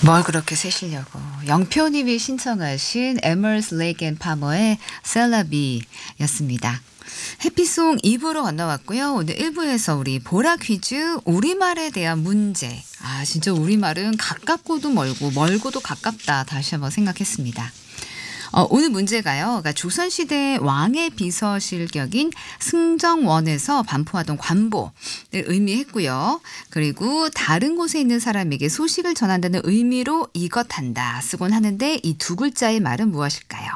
뭘 그렇게 세시려고. 영표님이 신청하신 에머스 레이크 앤 파머의 셀라비였습니다. 해피송 2부로 건너왔고요. 오늘 1부에서 우리 보라 퀴즈 우리말에 대한 문제. 진짜 우리말은 가깝고도 멀고 멀고도 가깝다. 다시 한번 생각했습니다. 오늘 문제가요. 그러니까 조선시대 왕의 비서실격인 승정원에서 반포하던 관보를 의미했고요. 그리고 다른 곳에 있는 사람에게 소식을 전한다는 의미로 이것한다 쓰곤 하는데 이 두 글자의 말은 무엇일까요?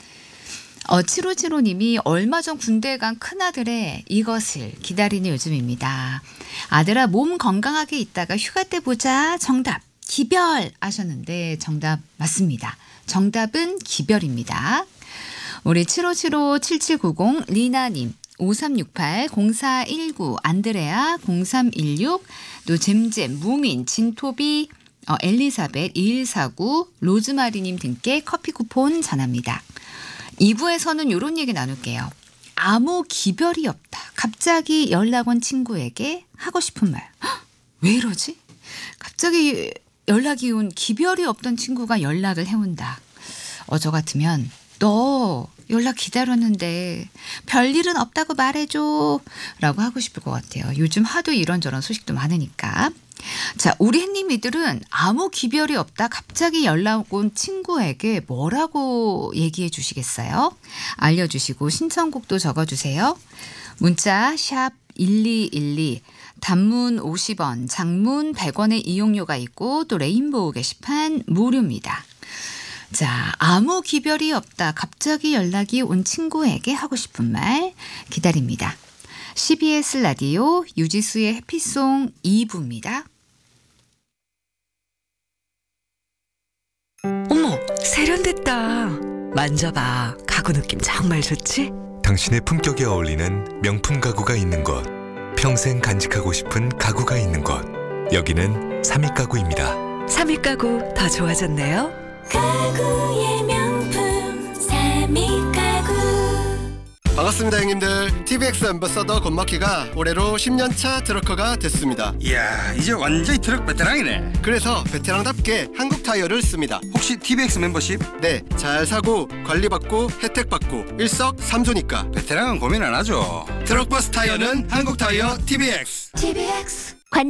7575님이 얼마 전 군대에 간 큰아들의 이것을 기다리는 요즘입니다. 아들아 몸 건강하게 있다가 휴가 때 보자. 정답 기별 하셨는데 정답 맞습니다. 정답은 기별입니다. 우리 7575-7790 리나님 5368-0419 안드레아 0316 또 잼잼 무민 진토비 엘리사벳 2149 로즈마리님 등께 커피 쿠폰 전합니다. 2부에서는 이런 얘기 나눌게요. 아무 기별이 없다. 갑자기 연락 온 친구에게 하고 싶은 말. 왜 이러지? 갑자기 연락이 온 기별이 없던 친구가 연락을 해온다. 저 같으면 너 연락 기다렸는데 별일은 없다고 말해줘 라고 하고 싶을 것 같아요. 요즘 하도 이런저런 소식도 많으니까. 자, 우리 햇님이들은 아무 기별이 없다 갑자기 연락 온 친구에게 뭐라고 얘기해 주시겠어요? 알려주시고 신청곡도 적어주세요. 문자 샵 1212 단문 50원, 장문 100원의 이용료가 있고 또 레인보우 게시판 무료입니다. 자, 아무 기별이 없다. 갑자기 연락이 온 친구에게 하고 싶은 말 기다립니다. CBS 라디오 유지수의 해피송 2부입니다. 어머, 세련됐다. 만져봐. 가구 느낌 정말 좋지? 당신의 품격에 어울리는 명품 가구가 있는 곳. 평생 간직하고 싶은 가구가 있는 곳. 여기는 삼익가구입니다. 삼익가구 더 좋아졌네요. 가구의 명품 삼익가구. 반갑습니다 형님들. TVX 앰버서더 권마키가 올해로 10년차 트럭커가 됐습니다. 이야, 이제 완전히 트럭 베테랑이네. 그래서 베테랑답게 한국 타이어를 씁니다. 혹시 TVX 멤버십? 네, 잘 사고 관리받고 혜택받고 일석삼조니까 베테랑은 고민 안 하죠. 트럭버스 타이어는 한국 타이어 TVX. TVX